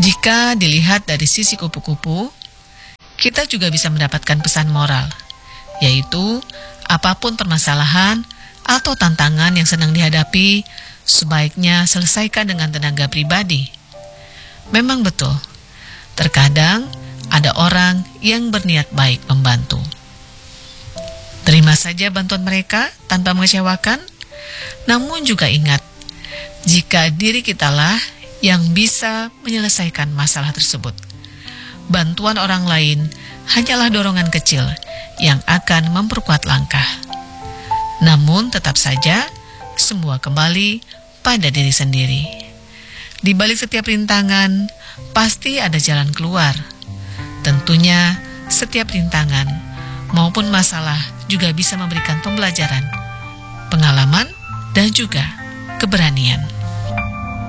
Jika dilihat dari sisi kupu-kupu, kita juga bisa mendapatkan pesan moral, yaitu apapun permasalahan atau tantangan yang sedang dihadapi, sebaiknya selesaikan dengan tenaga pribadi. Memang betul, terkadang ada orang yang berniat baik membantu. Terima saja bantuan mereka tanpa mengecewakan, namun juga ingat, jika diri kitalah yang bisa menyelesaikan masalah tersebut. Bantuan orang lain hanyalah dorongan kecil yang akan memperkuat langkah. Namun tetap saja, semua kembali pada diri sendiri. Di balik setiap rintangan, pasti ada jalan keluar. Tentunya, setiap rintangan maupun masalah juga bisa memberikan pembelajaran, pengalaman, dan juga keberanian.